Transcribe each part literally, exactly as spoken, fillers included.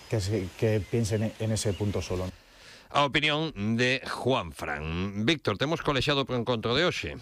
que, se, que piensen en ese punto solo. A opinión de Juanfran. Víctor, temos colexiado pro encontro de hoxe.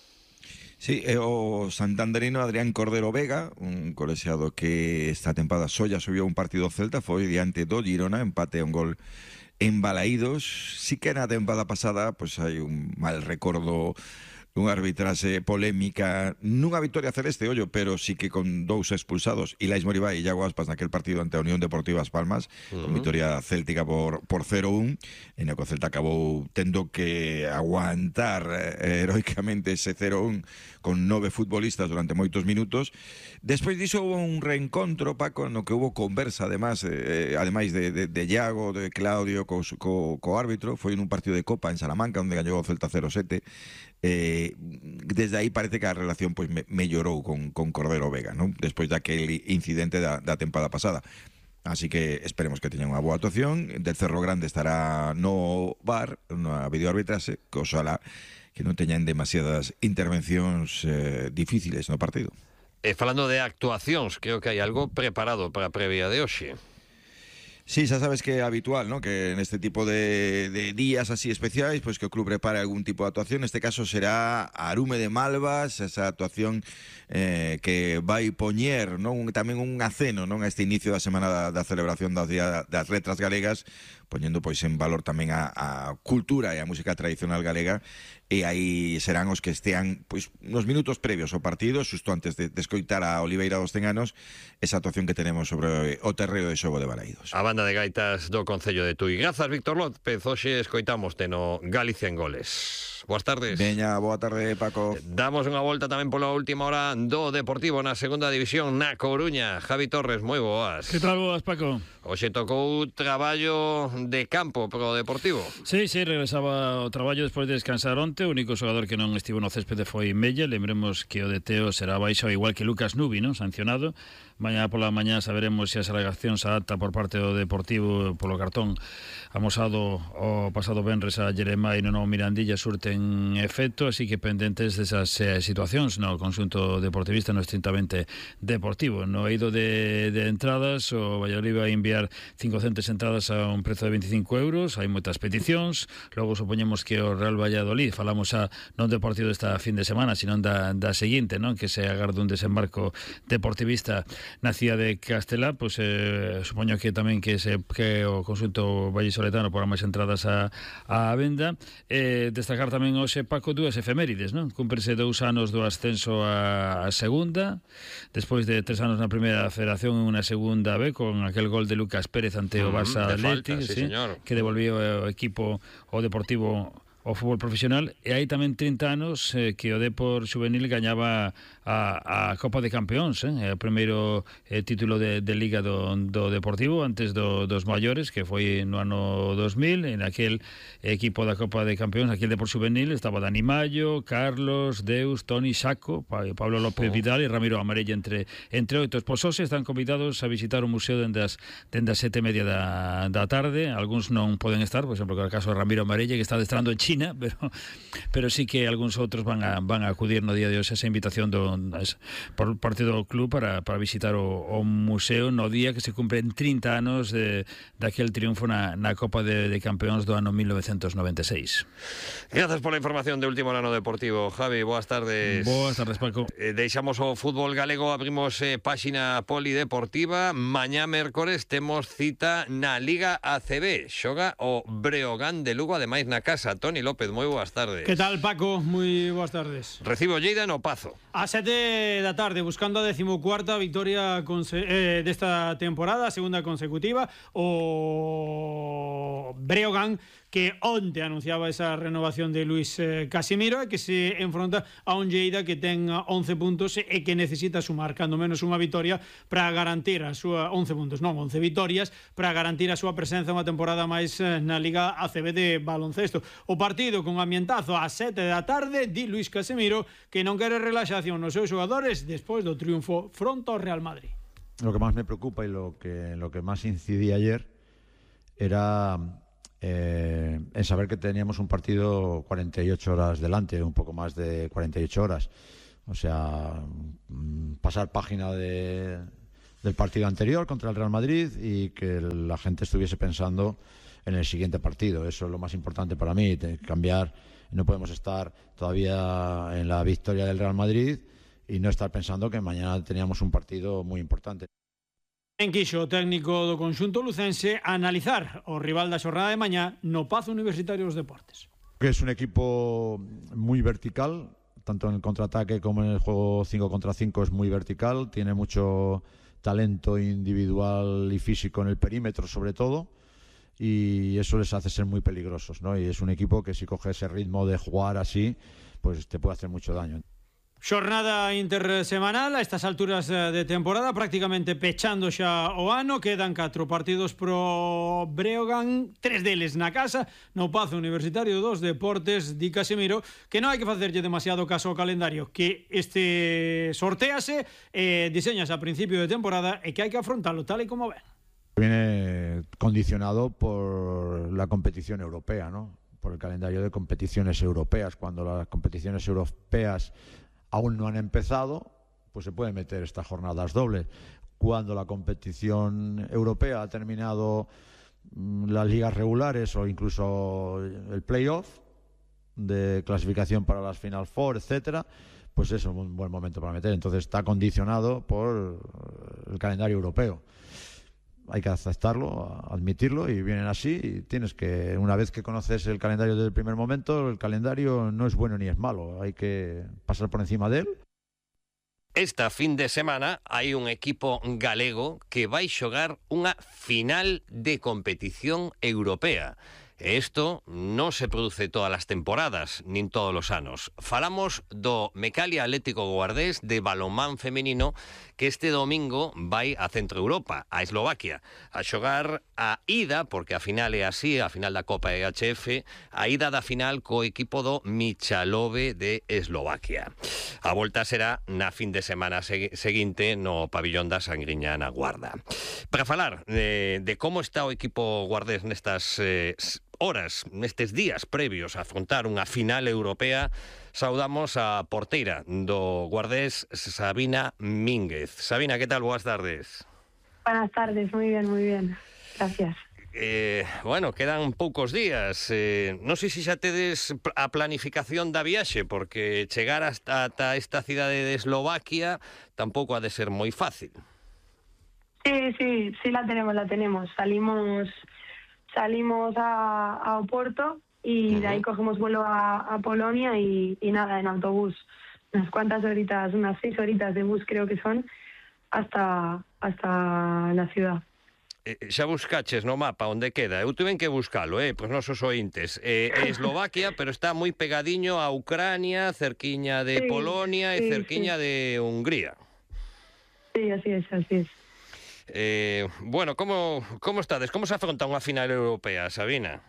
Sí, é o santanderino Adrián Cordero Vega, un colexiado que esta tempada só ya subiu un partido Celta, foi diante do Girona, empate a un gol en Balaídos. Si que na tempada pasada pois hai un mal recordo, unha arbitraxe polémica nunha victoria celeste, ollo, pero sí que con dous expulsados, Ilais Moribay e Iago Aspas naquel partido ante a Unión Deportiva As Palmas, uh-huh. con victoria céltica por, por cero un, e no que o Celta acabou tendo que aguantar eh, heroicamente ese cero un con nove futbolistas durante moitos minutos. Despois diso houve un reencontro, Paco, no que houve conversa, además, eh, ademais de, de, de Iago, de Claudio, co, co, co árbitro. Foi en un partido de Copa en Salamanca, onde gañou o Celta cero sete. Eh, desde aí parece que a relación pois me, mellorou con, con Cordero Vega, non? Despois daquele incidente da, da tempada pasada. Así que esperemos que teña unha boa actuación. Del Cerro Grande estará no V A R, na videoarbitrase, que oxalá que non teñan demasiadas intervencións eh, difíciles no partido. E falando de actuacións, creo que hai algo preparado para a previa de hoxe. Sí, xa sabes que é habitual, ¿no? Que en este tipo de, de días así especiais, pues que o club prepare algún tipo de actuación. En este caso será Arume de Malvas, esa actuación eh, que vai poñer, non, un, tamén un aceno, non, a este inicio da semana da, da celebración das Día das Letras Galegas, poñendo pois en valor tamén a, a cultura e a música tradicional galega, e aí serán os que estean pois nos minutos previos ao partido, xusto antes de, de escoitar a Oliveira dos Cen Anos, esa actuación que tenemos sobre o terreo de xogo de Balaídos. A banda de gaitas do Concello de Tui. Grazas, Víctor López. Hoxe escoitámoste no Galicia en Goles. Boas tardes. Veña, boa tarde, Paco. Damos unha volta tamén pola última hora do Deportivo na segunda división na Coruña. Javi Torres, moi boas. Que tal, boas, Paco? Hoxe tocou traballo de campo pro Deportivo. Sí, sí, regresaba o traballo despois de descansar onte. O único xogador que non estivo no céspede foi Mella. Lembremos que o de Teo será baixo, igual que Lucas Nubi, ¿no? Sancionado. Mañá pola mañá saberemos se esa alegación se adapta por parte do Deportivo polo cartón amosado o pasado venres a Jeremai no novo Mirandilla surten efecto, así que pendentes desas eh, situacións no conxunto deportivista, no estrictamente deportivo. No eido de, de entradas, o Valladolid vai enviar cincocentas entradas a un prezo de veinticinco euros, hai moitas peticións. Logo supoñemos que o Real Valladolid, falamos a non do partido desta fin de semana, sino da, da seguinte, non, que se agarda un desembarco deportivista na cidade de Castelá, pois eh, supoño que tamén que se que o conxunto vallisoletano porá máis entradas a, a venda. Eh, destacar tamén hoxe, Paco, dúas efemérides, non? Cúmprese dous anos do ascenso a, a segunda, despois de tres anos na primeira federación e unha segunda B, con aquel gol de Lucas Pérez ante o Barça Athletic, sí, sí, que devolvió o equipo o Deportivo o fútbol profesional, e hai tamén trinta anos eh, que o Depor Juvenil gañaba a, a Copa de Campeóns, eh, o primeiro eh, título de, de Liga do, do Deportivo antes do, dos maiores, que foi no ano dos mil. En aquel equipo da Copa de Campeóns, aquel Depor Juvenil, estaba Dani Mayo, Carlos, Deus, Toni, Saco, Pablo López oh. Vidal e Ramiro Amarella, entre entre outros. Pois hoxe están convidados a visitar o museo dende as, dende as sete e media da, da tarde. Algúns non poden estar, por exemplo, que é o caso de Ramiro Amarella, que está adestrando en China, pero pero sí que algúns outros van a van a acudir no día de hoxe a esa invitación do por parte do club para, para visitar o, o museo no día que se cumpren trinta anos de daquel triunfo na, na Copa de, de Campeóns do ano mil novecentos noventa e seis. Grazas pola información de último ano deportivo. Javi, boas tardes. Boas tardes, Paco. Eh, deixamos o fútbol galego, abrimos eh, páxina polideportiva. Mañá mércores temos cita na Liga A C B. Xoga o Breogán de Lugo, ademais na casa. Toni López, moi boas tardes. Que tal, Paco? Moi boas tardes. Recibo Lleida no Pazo. A sete da tarde, buscando a decimocuarta victoria eh, desta temporada, segunda consecutiva, o Breogán, que onte anunciaba esa renovación de Luis eh, Casimiro, e que se enfronta a un Lleida que ten once puntos e que necesita sumar cando menos unha victoria para garantir a súa once puntos, non, once vitorias para garantir a súa presenza unha temporada máis eh, na Liga A C B de baloncesto. O partido con ambientazo a sete da tarde, di Luis Casimiro que non quere relaxación nos seus xogadores despois do triunfo fronte ao Real Madrid. Lo que más me preocupa y lo que, lo que más incidí ayer era eh, en saber que teníamos un partido cuarenta y ocho horas delante, un poco más de cuarenta y ocho horas. O sea, pasar página de, del partido anterior contra el Real Madrid y que la gente estuviese pensando en el siguiente partido. Eso es lo más importante para mí, cambiar. No podemos estar todavía en la victoria del Real Madrid y no estar pensando que mañana teníamos un partido muy importante. En quixo o técnico do conxunto lucense a analizar o rival da xornada de mañá no Pazo Universitario dos Deportes. Es un equipo muy vertical, tanto en el contraataque como en el juego cinco contra cinco es muy vertical, tiene mucho talento individual y físico en el perímetro sobre todo, y eso les hace ser muy peligrosos, ¿no? Y es un equipo que si coge ese ritmo de jugar así, pues te puede hacer mucho daño. Xornada intersemanal a estas alturas de temporada, prácticamente pechando xa o ano. Quedan catro partidos pro Breogán, tres deles na casa, no Pazo Universitario dos Deportes. Di Casemiro que non hai que facerlle demasiado caso ao calendario, que este sortease, eh, diseñas a principio de temporada e que hai que afrontalo tal e como ven. Viene condicionado por la competición europea, ¿no? Por el calendario de competiciones europeas. Cuando las competiciones europeas aún no han empezado, pues se pueden meter estas jornadas dobles. Cuando la competición europea ha terminado mmm, las ligas regulares o incluso el playoff de clasificación para las Final Four, etcétera, pues es un buen momento para meter. Entonces está condicionado por el calendario europeo. Hay que aceptarlo, admitirlo, y vienen así. Y tienes que, una vez que conoces el calendario desde el primer momento, el calendario no es bueno ni es malo, hay que pasar por encima de él. Esta fin de semana hai un equipo galego que vai xogar unha final de competición europea. Isto non se produce todas as temporadas, nin todos os anos. Falamos do Mecalia Atlético Guardés de balonmán femenino que este domingo vai a Centro Europa, a Eslovaquia, a xogar a ida, porque a final é así, a final da Copa E H F, a ida da final co equipo do Michalove de Eslovaquia. A volta será na fin de semana seguinte no pabillón da Sangriña na Guarda. Para falar de, de como está o equipo guardés nestas eh, horas, nestes días previos a afrontar unha final europea, saudamos a porteira do Guardés, Sabina Mínguez. Sabina, ¿qué tal? Buenas tardes. Buenas tardes, muy bien, muy bien. Gracias. Eh, bueno, quedan poucos días. Eh, non sei se xa tedes a planificación da viaxe, porque chegar hasta, hasta esta cidade de Eslovaquia tampouco ha de ser moi fácil. Sí, sí, sí la tenemos, la tenemos. Salimos... Salimos a, a Oporto y uh-huh. de ahí cogemos vuelo a, a Polonia y, y nada, en autobús. Unas cuantas horitas, unas seis horitas de bus creo que son, hasta, hasta la ciudad. Eh, xa buscaches no mapa onde queda? Eu tuven que buscalo, eh, pois nosos ointes. Eh, Eslovaquia, pero está moi pegadiño a Ucrania, cerquiña de sí, Polonia sí, e cerquiña sí. de Hungría. Sí, así es, así es. Eh, bueno, ¿cómo, ¿cómo estades? ¿Cómo se afronta unha final europea, Sabina?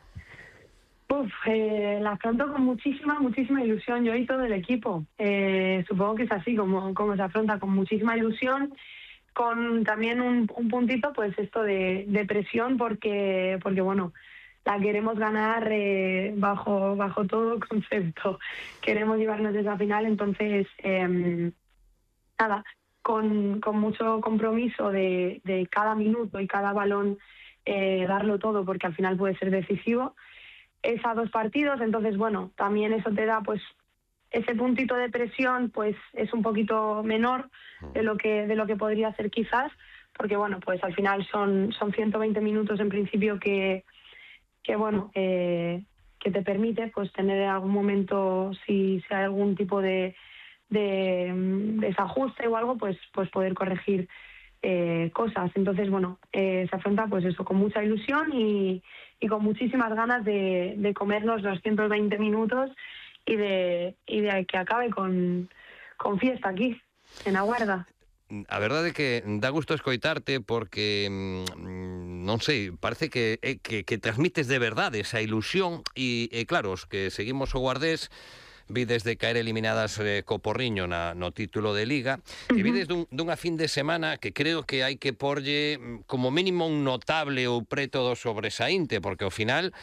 Uf, eh, la afronto con muchísima, muchísima ilusión, yo y todo el equipo. Eh, supongo que es así, como, como se afronta, con muchísima ilusión, con también un, un puntito, pues esto de, de presión, porque, porque bueno, la queremos ganar eh, bajo, bajo todo concepto. Queremos llevarnos esa final, entonces, eh, nada, Con, con mucho compromiso de, de cada minuto y cada balón eh, darlo todo, porque al final puede ser decisivo. Es a dos partidos, entonces bueno, también eso te da pues ese puntito de presión, pues es un poquito menor de lo que de lo que podría ser quizás, porque bueno, pues al final son son ciento veinte minutos en principio que que bueno eh, que te permite pues tener en algún momento, si, si hay algún tipo de de desajuste o algo, pues pues poder corregir eh, cosas. Entonces, bueno, eh, se afronta pues eso con mucha ilusión y, y con muchísimas ganas de, de comernos los ciento veinte minutos y de, y de que acabe con, con fiesta aquí, en A Guarda. A verdade é que dá gusto escoitarte porque, mmm, non sei, parece que, que, que transmites de verdade esa ilusión e, e claro, os que seguimos o Guardés vides de caer eliminadas eh, co Porriño na, no título de Liga, uh-huh. e vides dun, dunha fin de semana que creo que hai que porlle como mínimo un notable ou preto do sobresaínte, porque ao final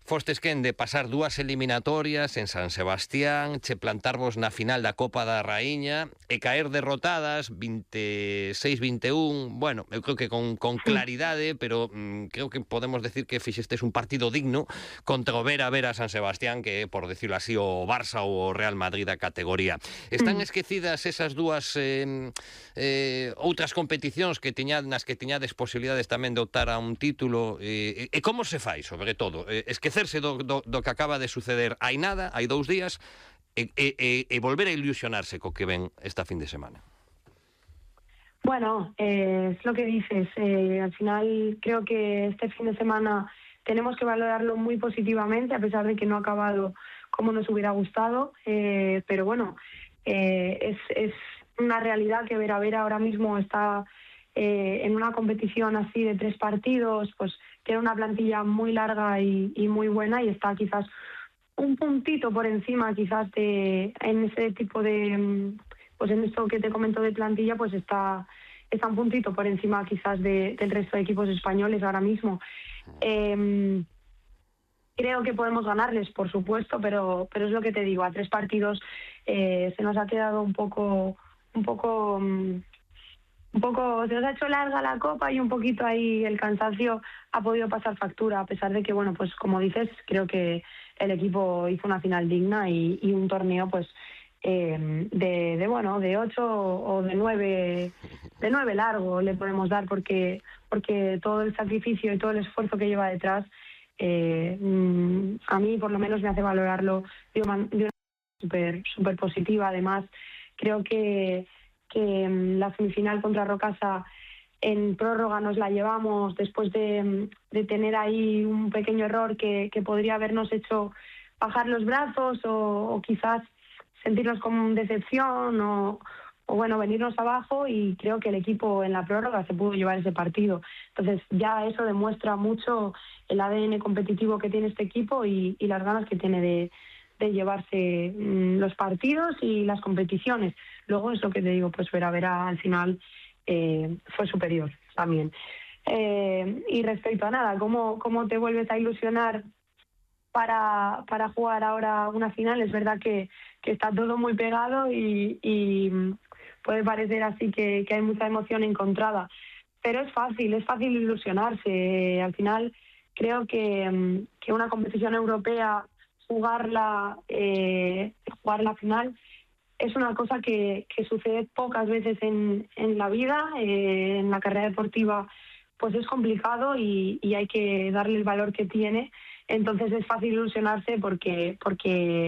fostes quen de pasar dúas eliminatorias en San Sebastián, che plantarvos na final da Copa da Raíña e caer derrotadas veintiséis veintiún, bueno, eu creo que con, con claridade, pero mm, creo que podemos decir que fixestes un partido digno contra o Vera Vera San Sebastián, que é, por decirlo así, o Barça ou o Real Madrid da categoría. Están esquecidas esas dúas eh, eh, outras competicións que tiña, nas que tiñades posibilidades tamén de optar a un título, eh, e como se fai, sobre todo? Eh, esquecerse do, do, do que acaba de suceder hai nada, hai dous días, e, e, e volver a ilusionarse co que ven esta fin de semana. Bueno, eh, es lo que dices. Eh, al final creo que este fin de semana tenemos que valorarlo muy positivamente, a pesar de que no ha acabado como nos hubiera gustado. Eh, pero bueno, eh, es, es una realidad que Vera Vera ahora mismo está eh, en una competición así de tres partidos, pues tiene una plantilla muy larga y, y muy buena, y está quizás un puntito por encima quizás de en ese tipo de, pues en esto que te comento de plantilla, pues está, está un puntito por encima quizás de, del resto de equipos españoles ahora mismo. Eh, creo que podemos ganarles, por supuesto, pero, pero es lo que te digo, a tres partidos eh, se nos ha quedado un poco, un poco... Um, Un poco, se nos ha hecho larga la copa y un poquito ahí el cansancio ha podido pasar factura, a pesar de que, bueno, pues como dices, creo que el equipo hizo una final digna y, y un torneo, pues, eh, de, de, bueno, de ocho o de nueve, de nueve largo le podemos dar, porque, porque todo el sacrificio y todo el esfuerzo que lleva detrás, eh, a mí por lo menos me hace valorarlo de una manera súper súper positiva. Además, creo que que la semifinal contra Rocasa en prórroga nos la llevamos después de, de tener ahí un pequeño error que, que podría habernos hecho bajar los brazos o, o quizás sentirnos con decepción o, o bueno, venirnos abajo, y creo que el equipo en la prórroga se pudo llevar ese partido. Entonces ya eso demuestra mucho el A D N competitivo que tiene este equipo y, y las ganas que tiene de de llevarse mmm, los partidos y las competiciones. Luego es lo que te digo, pues Vera Vera al final eh, fue superior también. Eh, y respecto a nada, ¿cómo, cómo te vuelves a ilusionar para, para jugar ahora una final? Es verdad que, que está todo muy pegado y, y puede parecer así que, que hay mucha emoción encontrada, pero es fácil, es fácil ilusionarse. Al final creo que, que una competición europea, jugarla, eh, jugar la final, es una cosa que, que sucede pocas veces en, en la vida. Eh, en la carrera deportiva pues es complicado y, y hay que darle el valor que tiene. Entonces es fácil ilusionarse porque, porque